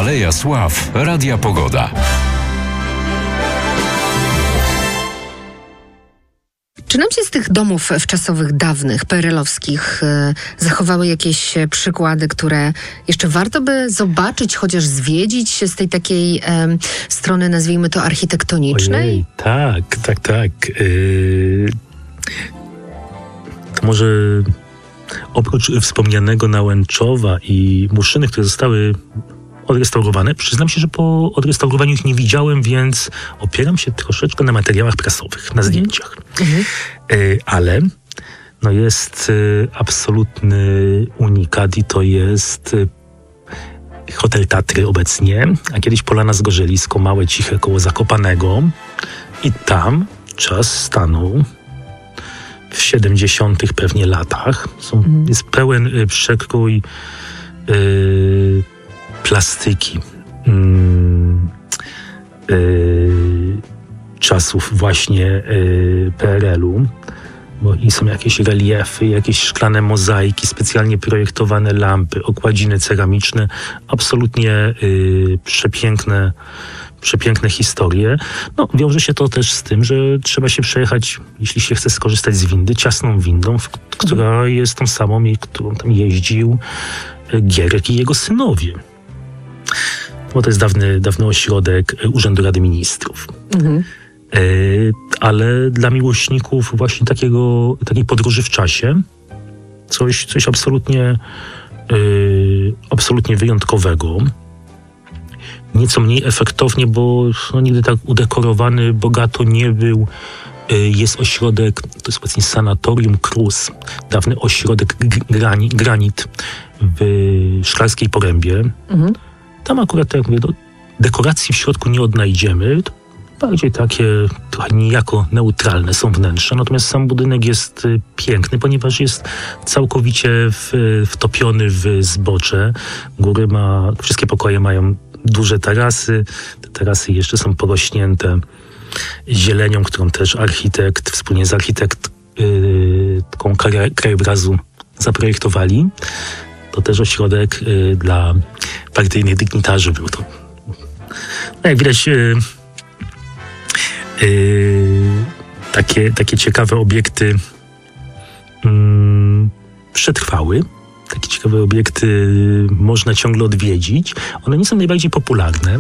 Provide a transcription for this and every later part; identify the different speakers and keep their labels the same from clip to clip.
Speaker 1: Aleja Sław Radia Pogoda.
Speaker 2: Czy nam się z tych domów wczasowych, dawnych, PRL-owskich zachowały jakieś przykłady, które jeszcze warto by zobaczyć, chociaż zwiedzić z tej takiej strony, nazwijmy to, architektonicznej?
Speaker 3: Ojej, tak. To może oprócz wspomnianego Nałęczowa i Muszyny, które zostały odrestaurowane, przyznam się, że po odrestaurowaniu ich nie widziałem, więc opieram się troszeczkę na materiałach prasowych, na zdjęciach. Ale jest absolutny unikat i to jest Hotel Tatry obecnie, a kiedyś Polana Zgorzelisko, małe, ciche koło Zakopanego, i tam czas stanął w 70. pewnie latach. Jest pełen przekrój plastyki czasów właśnie PRL-u, bo i są jakieś reliefy, jakieś szklane mozaiki, specjalnie projektowane lampy, okładziny ceramiczne, absolutnie przepiękne historie. Wiąże się to też z tym, że trzeba się przejechać, jeśli się chce skorzystać z windy, ciasną windą, która jest tą samą, którą tam jeździł Gierek i jego synowie. Bo to jest dawny ośrodek Urzędu Rady Ministrów. Ale dla miłośników właśnie takiej podróży w czasie coś absolutnie wyjątkowego. Nieco mniej efektownie, bo nigdy tak udekorowany bogato nie był. Jest ośrodek, to jest obecnie Sanatorium Krus, dawny ośrodek Granit w Szklarskiej Porębie. Tam akurat, jak mówię, dekoracji w środku nie odnajdziemy. Bardziej takie trochę niejako neutralne są wnętrza. Natomiast sam budynek jest piękny, ponieważ jest całkowicie wtopiony w zbocze. Wszystkie pokoje mają duże tarasy. Te tarasy jeszcze są porośnięte zielenią, którą też architekt wspólnie z architektką krajobrazu zaprojektowali. To też ośrodek dla partyjnych dygnitarzy był to. Jak widać, takie ciekawe obiekty przetrwały. Takie ciekawe obiekty można ciągle odwiedzić. One nie są najbardziej popularne.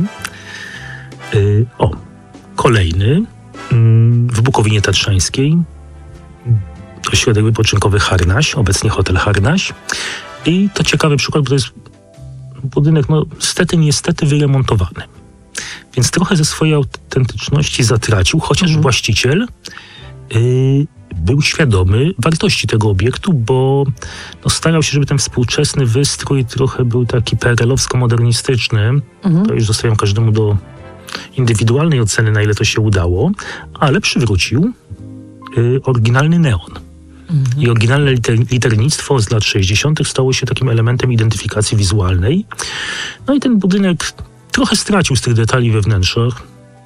Speaker 3: Kolejny w Bukowinie Tatrzańskiej ośrodek wypoczynkowy Harnaś, obecnie hotel Harnaś. I to ciekawy przykład, bo to jest budynek niestety wyremontowany. Więc trochę ze swojej autentyczności zatracił, chociaż właściciel był świadomy wartości tego obiektu, bo starał się, żeby ten współczesny wystrój trochę był taki PRL-owsko-modernistyczny. To już zostawiam każdemu do indywidualnej oceny, na ile to się udało, ale przywrócił oryginalny neon. I oryginalne liternictwo z lat 60. stało się takim elementem identyfikacji wizualnej. I ten budynek trochę stracił z tych detali we wnętrzach.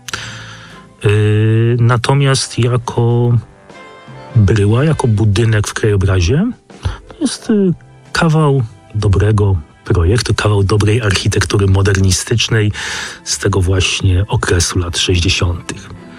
Speaker 3: Natomiast jako bryła, jako budynek w krajobrazie, to jest kawał dobrego projektu, kawał dobrej architektury modernistycznej z tego właśnie okresu lat 60.